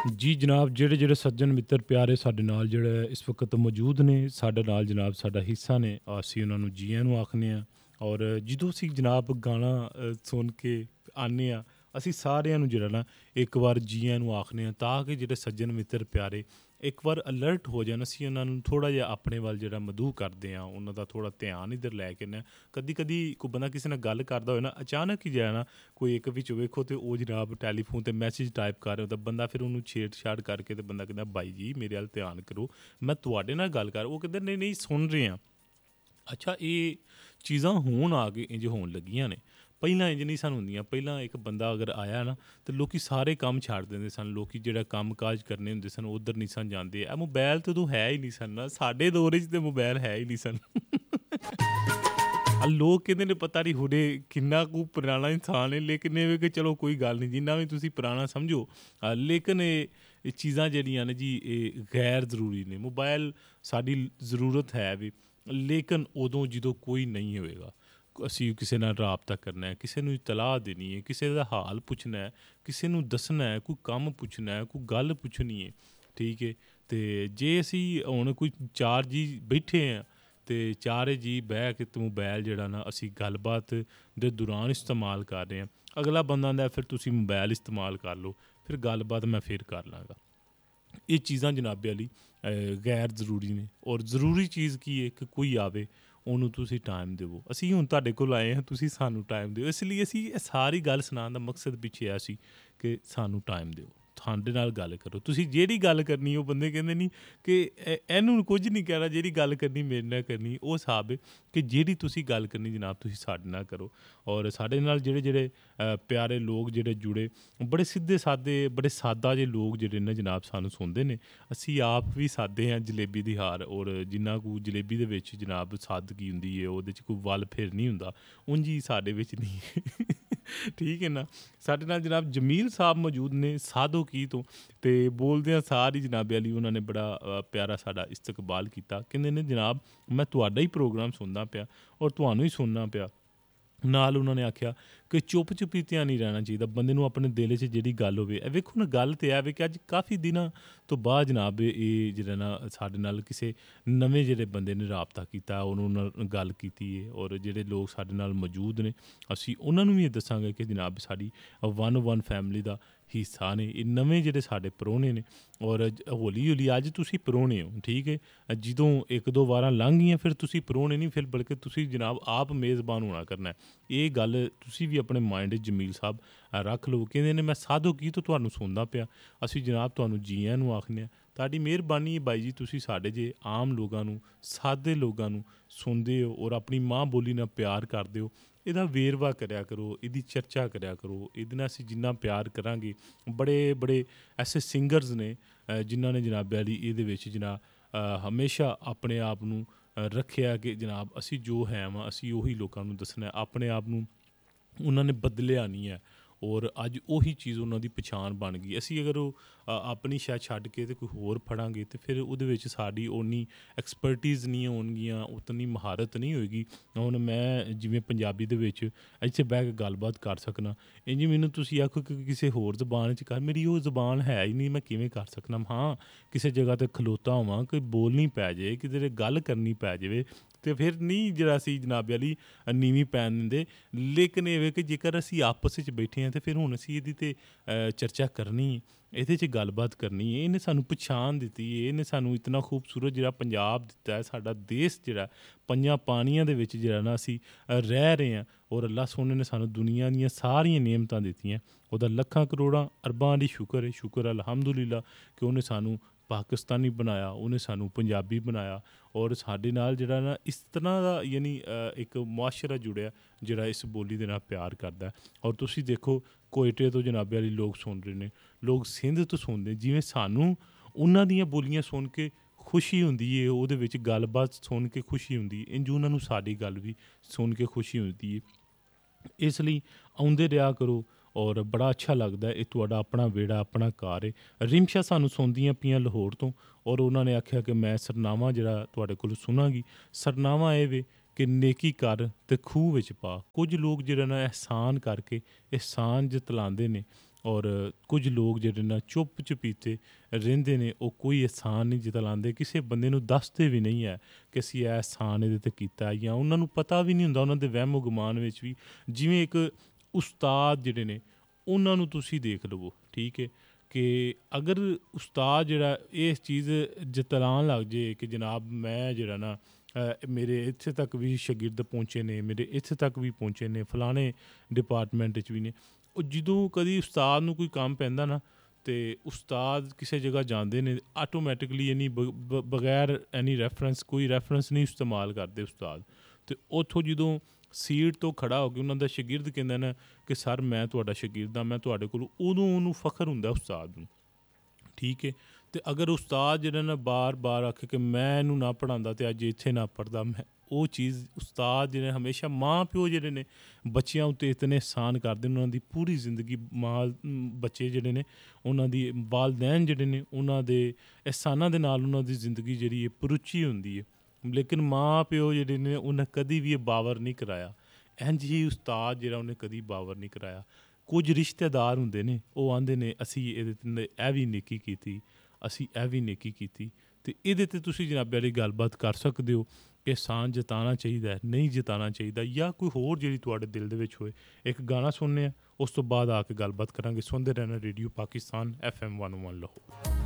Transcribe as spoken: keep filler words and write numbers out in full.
ਜੀ ਜਨਾਬ, ਜਿਹੜੇ ਜਿਹੜੇ ਸੱਜਣ ਮਿੱਤਰ ਪਿਆਰੇ ਸਾਡੇ ਨਾਲ ਜਿਹੜੇ ਇਸ ਵਕਤ ਮੌਜੂਦ ਨੇ ਸਾਡੇ ਨਾਲ ਜਨਾਬ ਸਾਡਾ ਹਿੱਸਾ ਨੇ, ਅਸੀਂ ਉਹਨਾਂ ਨੂੰ ਜੀਆਂ ਨੂੰ ਆਖਦੇ ਹਾਂ। ਔਰ ਜਦੋਂ ਅਸੀਂ ਜਨਾਬ ਗਾਣਾ ਅ, ਸੁਣ ਕੇ ਆਉਂਦੇ ਹਾਂ, ਅਸੀਂ ਸਾਰਿਆਂ ਨੂੰ ਜਿਹੜਾ ਨਾ ਇੱਕ ਵਾਰ ਜੀਆਂ ਨੂੰ ਆਖਦੇ ਹਾਂ, ਤਾਂ ਕਿ ਜਿਹੜੇ ਸੱਜਣ ਮਿੱਤਰ ਪਿਆਰੇ ਇੱਕ ਵਾਰ ਅਲਰਟ ਹੋ ਜਾਣ। ਅਸੀਂ ਉਹਨਾਂ ਨੂੰ ਥੋੜ੍ਹਾ ਜਿਹਾ ਆਪਣੇ ਵੱਲ ਜਿਹੜਾ ਮਧੂ ਕਰਦੇ ਹਾਂ, ਉਹਨਾਂ ਦਾ ਥੋੜ੍ਹਾ ਧਿਆਨ ਇੱਧਰ ਲੈ ਕੇ ਨਾ, ਕਦੀ ਕਦੀ ਕੋਈ ਬੰਦਾ ਕਿਸੇ ਨਾਲ ਗੱਲ ਕਰਦਾ ਹੋਏ ਨਾ, ਅਚਾਨਕ ਹੀ ਜਿਹੜਾ ਨਾ ਕੋਈ ਇੱਕ ਵਿੱਚ ਵੇਖੋ ਤੇ ਉਹ ਜਨਾਬ ਟੈਲੀਫੋਨ 'ਤੇ ਮੈਸੇਜ ਟਾਈਪ ਕਰ ਰਿਹਾ ਤਾਂ ਬੰਦਾ ਫਿਰ ਉਹਨੂੰ ਛੇੜ-ਛਾੜ ਕਰਕੇ ਤੇ ਬੰਦਾ ਕਹਿੰਦਾ ਬਾਈ ਜੀ ਮੇਰੇ ਵੱਲ ਧਿਆਨ ਕਰੋ, ਮੈਂ ਤੁਹਾਡੇ ਨਾਲ ਗੱਲ ਕਰ। ਉਹ ਕਹਿੰਦੇ ਨਹੀਂ ਨਹੀਂ ਸੁਣ ਰਹੇ ਹਾਂ। ਅੱਛਾ, ਇਹ ਚੀਜ਼ਾਂ ਹੋਣ ਆ ਕੇ ਇੰਝ ਹੋਣ ਲੱਗੀਆਂ ਨੇ। ਪਹਿਲਾਂ ਇੰਝ ਨਹੀਂ ਸਨ ਹੁੰਦੀਆਂ। ਪਹਿਲਾਂ ਇੱਕ ਬੰਦਾ ਅਗਰ ਆਇਆ ਨਾ ਤਾਂ ਲੋਕ ਸਾਰੇ ਕੰਮ ਛੱਡ ਦਿੰਦੇ ਸਨ। ਲੋਕ ਜਿਹੜਾ ਕੰਮ ਕਾਜ ਕਰਨੇ ਹੁੰਦੇ ਸਨ ਉੱਧਰ ਨਹੀਂ ਸਨ ਜਾਂਦੇ। ਇਹ ਮੋਬਾਇਲ ਤਾਂ ਉਦੋਂ ਹੈ ਹੀ ਨਹੀਂ ਸਨ ਨਾ, ਸਾਡੇ ਦੌਰ 'ਚ ਤਾਂ ਮੋਬਾਇਲ ਹੈ ਹੀ ਨਹੀਂ ਸਨ। ਆ ਲੋਕ ਕਹਿੰਦੇ ਨੇ ਪਤਾ ਨਹੀਂ ਹੁਣੇ ਕਿੰਨਾ ਕੁ ਪੁਰਾਣਾ ਇਨਸਾਨ ਹੈ, ਲੇਕਿਨ ਇਹ ਵੀ ਕਿ ਚਲੋ ਕੋਈ ਗੱਲ ਨਹੀਂ, ਜਿੰਨਾ ਵੀ ਤੁਸੀਂ ਪੁਰਾਣਾ ਸਮਝੋ, ਅ, ਲੇਕਿਨ ਇਹ ਇਹ ਚੀਜ਼ਾਂ ਜਿਹੜੀਆਂ ਨੇ ਜੀ ਇਹ ਗੈਰ ਜ਼ਰੂਰੀ ਨੇ। ਮੋਬਾਇਲ ਸਾਡੀ ਜ਼ਰੂਰਤ ਹੈ ਵੀ, ਲੇਕਿਨ ਉਦੋਂ ਜਦੋਂ ਕੋਈ ਨਹੀਂ ਹੋਵੇਗਾ। ਅਸੀਂ ਕਿਸੇ ਨਾਲ ਰਾਬਤਾ ਕਰਨਾ ਹੈ, ਕਿਸੇ ਨੂੰ ਇਤਲਾਹ ਦੇਣੀ ਹੈ, ਕਿਸੇ ਦਾ ਹਾਲ ਪੁੱਛਣਾ ਹੈ, ਕਿਸੇ ਨੂੰ ਦੱਸਣਾ ਹੈ, ਕੋਈ ਕੰਮ ਪੁੱਛਣਾ ਹੈ, ਕੋਈ ਗੱਲ ਪੁੱਛਣੀ ਹੈ, ਠੀਕ ਹੈ। ਅਤੇ ਜੇ ਅਸੀਂ ਹੁਣ ਕੋਈ ਚਾਰ ਜੀ ਬੈਠੇ ਹਾਂ ਅਤੇ ਚਾਰੇ ਜੀ ਬਹਿ ਕੇ ਤੇ ਮੋਬਾਇਲ ਜਿਹੜਾ ਨਾ ਅਸੀਂ ਗੱਲਬਾਤ ਦੇ ਦੌਰਾਨ ਇਸਤੇਮਾਲ ਕਰ ਰਹੇ ਹਾਂ, ਅਗਲਾ ਬੰਦਾ ਆਉਂਦਾ ਫਿਰ ਤੁਸੀਂ ਮੋਬਾਇਲ ਇਸਤੇਮਾਲ ਕਰ ਲਓ, ਫਿਰ ਗੱਲਬਾਤ ਮੈਂ ਫਿਰ ਕਰ ਲਾਂਗਾ। ਇਹ ਚੀਜ਼ਾਂ ਜਨਾਬੇ ਵਾਲੀ ਗੈਰ ਜ਼ਰੂਰੀ ਨੇ। ਔਰ ਜ਼ਰੂਰੀ ਚੀਜ਼ ਕੀ ਹੈ ਕਿ ਕੋਈ ਆਵੇ ਉਹਨੂੰ ਤੁਸੀਂ ਟਾਈਮ ਦੇਵੋ। ਅਸੀਂ ਹੁਣ ਤੁਹਾਡੇ ਕੋਲ ਆਏ ਹਾਂ, ਤੁਸੀਂ ਸਾਨੂੰ ਟਾਈਮ ਦਿਓ। ਇਸ ਲਈ ਅਸੀਂ ਇਹ ਸਾਰੀ ਗੱਲ ਸੁਣਾਉਣ ਦਾ ਮਕਸਦ ਪਿੱਛੇ ਆ ਸੀ ਕਿ ਸਾਨੂੰ ਟਾਈਮ ਦਿਓ, ਸਾਡੇ ਨਾਲ ਗੱਲ ਕਰੋ। ਤੁਸੀਂ ਜਿਹੜੀ ਗੱਲ ਕਰਨੀ, ਉਹ ਬੰਦੇ ਕਹਿੰਦੇ ਨਹੀਂ ਕਿ ਇਹ- ਇਹਨੂੰ ਕੁਝ ਨਹੀਂ ਕਹਿਣਾ, ਜਿਹੜੀ ਗੱਲ ਕਰਨੀ ਮੇਰੇ ਨਾਲ ਕਰਨੀ। ਉਹ ਹਿਸਾਬ ਹੈ ਕਿ ਜਿਹੜੀ ਤੁਸੀਂ ਗੱਲ ਕਰਨੀ ਜਨਾਬ ਤੁਸੀਂ ਸਾਡੇ ਨਾਲ ਕਰੋ। ਔਰ ਸਾਡੇ ਨਾਲ ਜਿਹੜੇ ਜਿਹੜੇ ਅ, ਪਿਆਰੇ ਲੋਕ ਜਿਹੜੇ ਜੁੜੇ, ਬੜੇ ਸਿੱਧੇ ਸਾਦੇ, ਬੜੇ ਸਾਦਾ ਜਿਹੇ ਲੋਕ ਜਿਹੜੇ ਨੇ ਜਨਾਬ ਸਾਨੂੰ ਸੁਣਦੇ ਨੇ। ਅਸੀਂ ਆਪ ਵੀ ਸਾਦੇ ਹਾਂ, ਜਲੇਬੀ ਦੀ ਹਾਰ। ਔਰ ਜਿੰਨਾ ਕੁ ਜਲੇਬੀ ਦੇ ਵਿੱਚ ਜਨਾਬ ਸਾਦਗੀ ਹੁੰਦੀ ਹੈ, ਉਹਦੇ 'ਚ ਕੋਈ ਵੱਲ ਫਿਰ ਨਹੀਂ ਹੁੰਦਾ, ਉਂਝ ਹੀ ਸਾਡੇ ਵਿੱਚ ਨਹੀਂ। ਠੀਕ ਹੈ ਨਾ। ਸਾਡੇ ਨਾਲ ਜਨਾਬ ਜਮੀਲ ਸਾਹਿਬ ਮੌਜੂਦ ਨੇ ਸਾਧੋ ਕੀ ਤੋਂ, ਅਤੇ ਬੋਲਦਿਆਂ ਸਾਰੀ ਜਨਾਬੇ ਵਾਲੀ ਉਹਨਾਂ ਨੇ ਬੜਾ ਅ, ਪਿਆਰਾ ਸਾਡਾ ਇਸਤਕਬਾਲ ਕੀਤਾ। ਕਹਿੰਦੇ ਨੇ ਜਨਾਬ ਮੈਂ ਤੁਹਾਡਾ ਹੀ ਪ੍ਰੋਗਰਾਮ ਸੁਣਦਾ ਪਿਆ ਔਰ ਤੁਹਾਨੂੰ ਹੀ ਸੁਣਨਾ ਪਿਆ। ਨਾਲ ਉਹਨਾਂ ਨੇ ਆਖਿਆ ਕਿ ਚੁੱਪ ਚੁਪੀਤਿਆਂ ਨਹੀਂ ਰਹਿਣਾ ਚਾਹੀਦਾ, ਬੰਦੇ ਨੂੰ ਆਪਣੇ ਦਿਲ 'ਚ ਜਿਹੜੀ ਗੱਲ ਹੋਵੇ। ਇਹ ਵੇਖੋ ਨਾ, ਗੱਲ ਤਾਂ ਇਹ ਵੇ ਕਿ ਅੱਜ ਕਾਫੀ ਦਿਨਾਂ ਤੋਂ ਬਾਅਦ ਜਨਾਬ ਇਹ ਜਿਹੜਾ ਨਾ ਸਾਡੇ ਨਾਲ ਕਿਸੇ ਨਵੇਂ ਜਿਹੜੇ ਬੰਦੇ ਨੇ ਰਾਬਤਾ ਕੀਤਾ, ਉਹਨੂੰ ਨਾਲ ਗੱਲ ਕੀਤੀ ਹੈ। ਔਰ ਜਿਹੜੇ ਲੋਕ ਸਾਡੇ ਨਾਲ ਮੌਜੂਦ ਨੇ, ਅਸੀਂ ਉਹਨਾਂ ਨੂੰ ਵੀ ਇਹ ਦੱਸਾਂਗੇ ਕਿ ਜਨਾਬ ਸਾਡੀ ਵਨ ਵਨ ਫੈਮਿਲੀ ਦਾ ਹਿੱਸਾ ਨੇ। ਇਹ ਨਵੇਂ ਜਿਹੜੇ ਸਾਡੇ ਪ੍ਰਾਹੁਣੇ ਨੇ, ਔਰ ਜ- ਹੌਲੀ ਹੌਲੀ ਅੱਜ ਤੁਸੀਂ ਪ੍ਰਾਹੁਣੇ ਹੋ, ਠੀਕ ਹੈ। ਜਦੋਂ ਇੱਕ ਦੋ ਵਾਰਾਂ ਲੰਘ ਗਈਆਂ ਫਿਰ ਤੁਸੀਂ ਪ੍ਰਾਹੁਣੇ ਨਹੀਂ, ਫਿਰ ਬਲਕਿ ਤੁਸੀਂ ਜਨਾਬ ਆਪ ਮੇਜ਼ਬਾਨ ਹੋਣਾ ਕਰਨਾ। ਇਹ ਗੱਲ ਤੁਸੀਂ ਵੀ ਆਪਣੇ ਮਾਇੰਡ 'ਚ ਜਮੀਲ ਸਾਹਿਬ ਅ, ਰੱਖ ਲਓ। ਕਹਿੰਦੇ ਨੇ ਮੈਂ ਸਾਧੋ ਕੀ ਤੋਂ ਤੁਹਾਨੂੰ ਸੁਣਦਾ ਪਿਆ। ਅਸੀਂ ਜਨਾਬ ਤੁਹਾਨੂੰ ਜੀਆਂ ਨੂੰ ਆਖਦੇ ਹਾਂ। ਤੁਹਾਡੀ ਮਿਹਰਬਾਨੀ ਹੈ ਬਾਈ ਜੀ, ਤੁਸੀਂ ਸਾਡੇ ਜੇ ਆਮ ਲੋਕਾਂ ਨੂੰ, ਸਾਦੇ ਲੋਕਾਂ ਨੂੰ ਸੁਣਦੇ ਹੋ ਔਰ ਆਪਣੀ ਮਾਂ ਬੋਲੀ ਨਾਲ ਪਿਆਰ ਕਰਦੇ ਹੋ। ਇਹਦਾ ਵੇਰਵਾ ਕਰਿਆ ਕਰੋ, ਇਹਦੀ ਚਰਚਾ ਕਰਿਆ ਕਰੋ। ਇਹਦੇ ਨਾਲ ਅਸੀਂ ਜਿੰਨਾ ਪਿਆਰ ਕਰਾਂਗੇ, ਬੜੇ ਬੜੇ ਐਸੇ ਸਿੰਗਰਸ ਨੇ ਅ, ਜਿਨ੍ਹਾਂ ਨੇ ਜਨਾਬ ਵਾਲੀ ਇਹਦੇ ਵਿੱਚ ਜਨਾਬ ਅ, ਹਮੇਸ਼ਾ ਆਪਣੇ ਆਪ ਨੂੰ ਅ, ਰੱਖਿਆ ਕਿ ਜਨਾਬ ਅਸੀਂ ਜੋ ਹੈ ਵਾਂ ਅਸੀਂ ਉਹੀ ਲੋਕਾਂ ਨੂੰ ਦੱਸਣਾ। ਆਪਣੇ ਆਪ ਨੂੰ ਉਹਨਾਂ ਨੇ ਬਦਲਿਆ ਨਹੀਂ ਹੈ ਔਰ ਅੱਜ ਉਹੀ ਚੀਜ਼ ਉਹਨਾਂ ਦੀ ਪਛਾਣ ਬਣ ਗਈ। ਅਸੀਂ ਅਗਰ ਉਹ ਅ, ਆਪਣੀ ਸ਼ਾਇਦ ਛੱਡ ਕੇ ਤੇ ਕੋਈ ਹੋਰ ਫੜਾਂਗੇ ਤੇ ਫਿਰ ਉਹਦੇ ਵਿੱਚ ਸਾਡੀ ਓਨੀ ਐਕਸਪਰਟੀਜ਼ ਨਹੀਂ ਹੋਣਗੀਆਂ, ਉਤਨੀ ਮਹਾਰਤ ਨਹੀਂ ਹੋਏਗੀ। ਹੁਣ ਮੈਂ ਜਿਵੇਂ ਪੰਜਾਬੀ ਦੇ ਵਿੱਚ ਇੱਥੇ ਬਹਿ ਕੇ ਗੱਲਬਾਤ ਕਰ ਸਕਣਾ, ਇੰਝ ਮੈਨੂੰ ਤੁਸੀਂ ਆਖੋ ਕਿ ਕਿਸੇ ਹੋਰ ਜ਼ਬਾਨ 'ਚ ਕਰ, ਮੇਰੀ ਉਹ ਜ਼ਬਾਨ ਹੈ ਹੀ ਨਹੀਂ, ਮੈਂ ਕਿਵੇਂ ਕਰ ਸਕਣਾ। ਹਾਂ, ਕਿਸੇ ਜਗ੍ਹਾ 'ਤੇ ਖਲੋਤਾ ਹੋਵਾਂ, ਕੋਈ ਬੋਲਣੀ ਪੈ ਜਾਏ, ਕਿਤੇ ਗੱਲ ਕਰਨੀ ਪੈ ਜਾਵੇ, ਅਤੇ ਫਿਰ ਨਹੀਂ ਜਿਹੜਾ ਅਸੀਂ ਜਨਾਬੇ ਵਾਲੀ ਨੀਵੀਂ ਪੈਣ ਦਿੰਦੇ। ਲੇਕਿਨ ਇਹ ਵੇ ਕਿ ਜੇਕਰ ਅਸੀਂ ਆਪਸ ਵਿੱਚ ਬੈਠੇ ਹਾਂ ਤਾਂ ਫਿਰ ਹੁਣ ਅਸੀਂ ਇਹਦੀ 'ਤੇ ਅ, ਚਰਚਾ ਕਰਨੀ ਹੈ, ਇਹਦੇ 'ਚ ਗੱਲਬਾਤ ਕਰਨੀ ਹੈ। ਇਹਨੇ ਸਾਨੂੰ ਪਛਾਣ ਦਿੱਤੀ ਹੈ, ਇਹਨੇ ਸਾਨੂੰ ਇਤਨਾ ਖੂਬਸੂਰਤ ਜਿਹੜਾ ਪੰਜਾਬ ਦਿੱਤਾ ਹੈ, ਸਾਡਾ ਦੇਸ਼ ਜਿਹੜਾ ਪੰਜਾਂ ਪਾਣੀਆਂ ਦੇ ਵਿੱਚ ਜਿਹੜਾ ਨਾ ਅਸੀਂ ਅ, ਰਹਿ ਰਹੇ ਹਾਂ। ਔਰ ਅੱਲਾ ਸੋਹਣੇ ਨੇ ਸਾਨੂੰ ਦੁਨੀਆ ਦੀਆਂ ਸਾਰੀਆਂ ਨਿਯਮਤਾਂ ਦਿੱਤੀਆਂ। ਉਹਦਾ ਲੱਖਾਂ ਕਰੋੜਾਂ ਅਰਬਾਂ ਦੀ ਸ਼ੁਕਰ ਹੈ, ਸ਼ੁਕਰ ਅਲਹਮਦੁਲਿਲਾ ਕਿ ਉਹਨੇ ਸਾਨੂੰ ਪਾਕਿਸਤਾਨੀ ਬਣਾਇਆ, ਉਹਨੇ ਸਾਨੂੰ ਪੰਜਾਬੀ ਬਣਾਇਆ। ਔਰ ਸਾਡੇ ਨਾਲ ਜਿਹੜਾ ਨਾ ਇਸ ਤਰ੍ਹਾਂ ਦਾ ਯਾਨੀ ਅ, ਇੱਕ ਮੁਆਸ਼ਰਾ ਜੁੜਿਆ ਜਿਹੜਾ ਇਸ ਬੋਲੀ ਦੇ ਨਾਲ ਪਿਆਰ ਕਰਦਾ। ਔਰ ਤੁਸੀਂ ਦੇਖੋ ਕੋਇਟੇ ਤੋਂ ਜਨਾਬੇ ਵਾਲੀ ਲੋਕ ਸੁਣ ਰਹੇ ਨੇ, ਲੋਕ ਸਿੰਧ ਤੋਂ ਸੁਣਦੇ, ਜਿਵੇਂ ਸਾਨੂੰ ਉਹਨਾਂ ਦੀਆਂ ਬੋਲੀਆਂ ਸੁਣ ਕੇ ਖੁਸ਼ੀ ਹੁੰਦੀ ਹੈ, ਉਹਦੇ ਵਿੱਚ ਗੱਲਬਾਤ ਸੁਣ ਕੇ ਖੁਸ਼ੀ ਹੁੰਦੀ ਹੈ, ਇੰਝ ਉਹਨਾਂ ਨੂੰ ਸਾਡੀ ਗੱਲ ਵੀ ਸੁਣ ਕੇ ਖੁਸ਼ੀ ਹੁੰਦੀ ਹੈ। ਇਸ ਲਈ ਆਉਂਦੇ ਰਿਹਾ ਕਰੋ ਔਰ ਬੜਾ ਅੱਛਾ ਲੱਗਦਾ। ਇਹ ਤੁਹਾਡਾ ਆਪਣਾ ਵਿਹੜਾ, ਆਪਣਾ ਘਰ ਹੈ। ਰਿਮਸ਼ਾ ਸਾਨੂੰ ਸੁਣਦੀਆਂ ਪਈਆਂ ਲਾਹੌਰ ਤੋਂ, ਔਰ ਉਹਨਾਂ ਨੇ ਆਖਿਆ ਕਿ ਮੈਂ ਸਰਨਾਮਾ ਜਿਹੜਾ ਤੁਹਾਡੇ ਕੋਲ ਸੁਣਾਂਗੀ। ਸਰਨਾਮਾ ਇਹ ਵੇ ਕਿ ਨੇਕੀ ਕਰ ਅਤੇ ਖੂਹ ਵਿੱਚ ਪਾ। ਕੁਝ ਲੋਕ ਜਿਹੜਾ ਨਾ ਅਹਿਸਾਨ ਕਰਕੇ ਅਹਿਸਾਨ ਜਤਲਾਉਂਦੇ ਨੇ ਔਰ ਕੁਝ ਲੋਕ ਜਿਹੜੇ ਨਾ ਚੁੱਪ ਚਪੀਤੇ ਰਹਿੰਦੇ ਨੇ, ਉਹ ਕੋਈ ਅਹਿਸਾਨ ਨਹੀਂ ਜਤਾਉਂਦੇ, ਕਿਸੇ ਬੰਦੇ ਨੂੰ ਦੱਸਦੇ ਵੀ ਨਹੀਂ ਹੈ ਕਿ ਅਸੀਂ ਇਹ ਅਹਿਸਾਨ ਇਹਦੇ 'ਤੇ ਕੀਤਾ, ਜਾਂ ਉਹਨਾਂ ਨੂੰ ਪਤਾ ਵੀ ਨਹੀਂ ਹੁੰਦਾ, ਉਹਨਾਂ ਦੇ ਵਹਿਮੋ ਗੁਮਾਨ ਵਿੱਚ ਵੀ। ਜਿਵੇਂ ਇੱਕ ਉਸਤਾਦ ਜਿਹੜੇ ਨੇ ਉਹਨਾਂ ਨੂੰ ਤੁਸੀਂ ਦੇਖ ਲਵੋ, ਠੀਕ ਹੈ, ਕਿ ਅਗਰ ਉਸਤਾਦ ਜਿਹੜਾ ਇਸ ਚੀਜ਼ ਜਤਲਾਉਣ ਲੱਗ ਜੇ ਕਿ ਜਨਾਬ ਮੈਂ ਜਿਹੜਾ ਨਾ ਮੇਰੇ ਇੱਥੇ ਤੱਕ ਵੀ ਸ਼ਾਗਿਰਦ ਪਹੁੰਚੇ ਨੇ, ਮੇਰੇ ਇੱਥੇ ਤੱਕ ਵੀ ਪਹੁੰਚੇ ਨੇ, ਫਲਾਣੇ ਡਿਪਾਰਟਮੈਂਟ 'ਚ ਵੀ ਨੇ, ਉਹ ਜਦੋਂ ਕਦੀ ਉਸਤਾਦ ਨੂੰ ਕੋਈ ਕੰਮ ਪੈਂਦਾ ਨਾ, ਅਤੇ ਉਸਤਾਦ ਕਿਸੇ ਜਗ੍ਹਾ ਜਾਂਦੇ ਨੇ, ਆਟੋਮੈਟਿਕਲੀ ਯਾਨੀ ਬ ਬ ਬਗੈਰ ਐਨੀ ਰੈਫਰੈਂਸ, ਕੋਈ ਰੈਫਰੈਂਸ ਨਹੀਂ ਇਸਤੇਮਾਲ ਕਰਦੇ ਉਸਤਾਦ, ਅਤੇ ਉੱਥੋਂ ਜਦੋਂ ਸੀਟ ਤੋਂ ਖੜ੍ਹਾ ਹੋ ਕੇ ਉਹਨਾਂ ਦਾ ਸ਼ਾਗਿਰਦ ਕਹਿੰਦਾ ਨਾ ਕਿ ਸਰ ਮੈਂ ਤੁਹਾਡਾ ਸ਼ਾਗਿਰਦ ਹਾਂ, ਮੈਂ ਤੁਹਾਡੇ ਕੋਲ, ਉਦੋਂ ਉਹਨੂੰ ਫਖਰ ਹੁੰਦਾ ਉਸਤਾਦ ਨੂੰ, ਠੀਕ ਹੈ। ਅਤੇ ਅਗਰ ਉਸਤਾਦ ਜਿਹੜਾ ਨਾ ਬਾਰ ਬਾਰ ਆਖੇ ਕਿ ਮੈਂ ਇਹਨੂੰ ਨਾ ਪੜ੍ਹਾਉਂਦਾ ਅਤੇ ਅੱਜ ਇੱਥੇ ਨਾ ਪੜ੍ਹਦਾ, ਮੈਂ ਉਹ ਚੀਜ਼ ਉਸਤਾਦ ਜਿਹੜੇ ਹਮੇਸ਼ਾ ਮਾਂ ਪਿਓ ਜਿਹੜੇ ਨੇ ਬੱਚਿਆਂ ਉੱਤੇ ਇਤਨੇ ਅਹਿਸਾਨ ਕਰਦੇ ਨੇ, ਉਹਨਾਂ ਦੀ ਪੂਰੀ ਜ਼ਿੰਦਗੀ ਮਾਂ ਬੱਚੇ ਜਿਹੜੇ ਨੇ ਉਹਨਾਂ ਦੀ ਵਾਲਦੈਨ ਜਿਹੜੇ ਨੇ ਉਹਨਾਂ ਦੇ ਅਹਿਸਾਨਾਂ ਦੇ ਨਾਲ ਉਹਨਾਂ ਦੀ ਜ਼ਿੰਦਗੀ ਜਿਹੜੀ ਹੈ ਪਰੁਚੀ ਹੁੰਦੀ ਹੈ, ਲੇਕਿਨ ਮਾਂ ਪਿਓ ਜਿਹੜੇ ਨੇ ਉਹਨੇ ਕਦੀ ਵੀ ਇਹ ਬਾਵਰ ਨਹੀਂ ਕਰਾਇਆ, ਇੰਝ ਹੀ ਉਸਤਾਦ ਜਿਹੜਾ ਉਹਨੇ ਕਦੀ ਬਾਵਰ ਨਹੀਂ ਕਰਾਇਆ। ਕੁਝ ਰਿਸ਼ਤੇਦਾਰ ਹੁੰਦੇ ਨੇ ਉਹ ਆਉਂਦੇ ਨੇ ਅਸੀਂ ਇਹਦੇ 'ਤੇ ਇਹ ਵੀ ਨੇਕੀ ਕੀਤੀ, ਅਸੀਂ ਇਹ ਵੀ ਨੇਕੀ ਕੀਤੀ, ਅਤੇ ਇਹਦੇ 'ਤੇ ਤੁਸੀਂ ਜਨਾਬ ਵਾਲੀ ਗੱਲਬਾਤ ਕਰ ਸਕਦੇ ਹੋ ਕਿ ਅਹਿਸਾਨ ਜਤਾਉਣਾ ਚਾਹੀਦਾ, ਨਹੀਂ ਜਤਾਉਣਾ ਚਾਹੀਦਾ, ਜਾਂ ਕੋਈ ਹੋਰ ਜਿਹੜੀ ਤੁਹਾਡੇ ਦਿਲ ਦੇ ਵਿੱਚ ਹੋਏ। ਇੱਕ ਗਾਣਾ ਸੁਣਨੇ ਆ, ਉਸ ਤੋਂ ਬਾਅਦ ਆ ਕੇ ਗੱਲਬਾਤ ਕਰਾਂਗੇ। ਸੁਣਦੇ ਰਹਿਣਾ radio Pakistan F M one one Lahore.